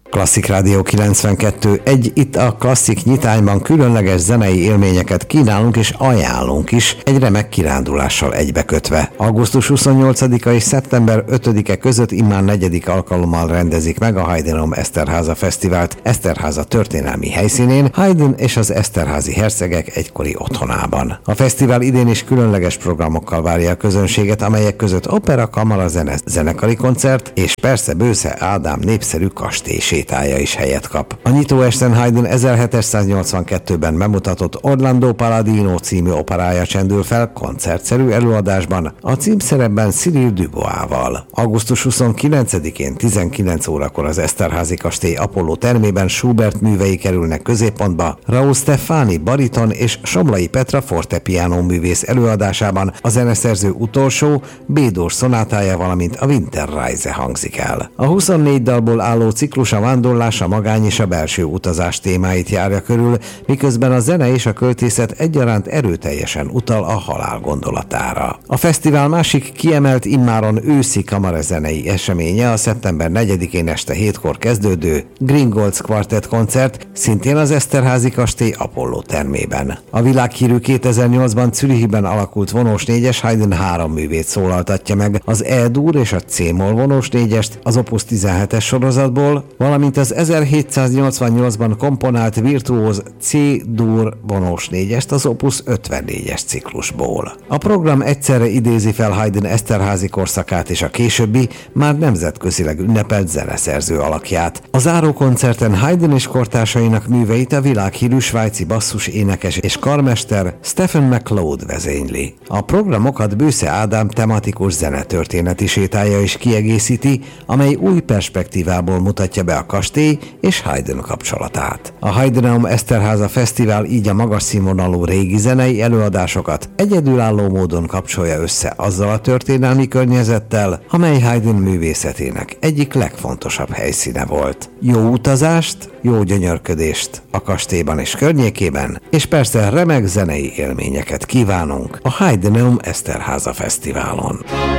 Klasszik Rádió 92.1, itt a Klasszik nyitányban különleges zenei élményeket kínálunk és ajánlunk is, egy remek kirándulással egybekötve. Augusztus 28-a és szeptember 5-e között immár 4. alkalommal rendezik meg a Haydn Eszterháza Fesztivált Eszterháza történelmi helyszínén, Haydn és az eszterházi hercegek egykori otthonában. A fesztivál idén is különleges programokkal várja a közönséget, amelyek között opera, kamarazene, zenekari koncert és persze Bősze Ádám népszerű kastély sétája is helyet kap. A nyitó esten Haydn 1782-ben bemutatott Orlando Palladino című operája csendül fel koncertszerű előadásban, a címszerepben Cyril Dubois-val. Augusztus 29-én 19 órakor az Eszterházi kastély Apollo termében Schubert művei kerülnek középpontba, Raúl Stefani bariton és Somlai Petra fortepiano művész előadásában a zeneszerző utolsó B-dús szonátája, valamint a Winterreise hangzik el. A 24 dalból álló ciklus a vándorlás, a magány és a belső utazás témáit járja körül, miközben a zene és a költészet egyaránt erőteljesen utal a halál gondolatára. A fesztivál másik kiemelt, immáron őszi kamarazenei eseménye a szeptember 4-én este 7-kor kezdődő Gringolds Quartet koncert, szintén az Eszterházi kastély Apollo termében. A világhírű 2008-ban Zürichben alakult vonós négyes Haydn 3 művét szólaltatja meg, az E-dur és a C-moll vonós négyest az Opus 17-es sorozatból, valamint az 1788-ban komponált virtuóz C-dur vonós négyest az Opus 54-es ciklusból. A program egyszerre idézi fel Haydn eszterházi korszakát és a későbbi, már nemzetközileg ünnepelt zeneszerző alakját. A zárókoncerten Haydn és kortársainak műveit a világhírű svájci basszus énekes és karmester Stephen McLeod vezényli. A programokat Bősze Ádám tematikus zenetörténeti sétája is kiegészíti, amely új perspektívából mutatja be a kastély és Haydn kapcsolatát. A Haydn Eszterháza Fesztivál így a magas színvonalú régi zenei előadásokat egyedülálló módon kapcsolja össze azzal a történelmi környezettel, amely Haydn művészetének egyik legfontosabb helyszíne volt. Jó utazást, jó gyönyörködést a kastélyban és környékében, és persze remek zenei élményeket kívánunk a Haydn Eszterháza Fesztiválon.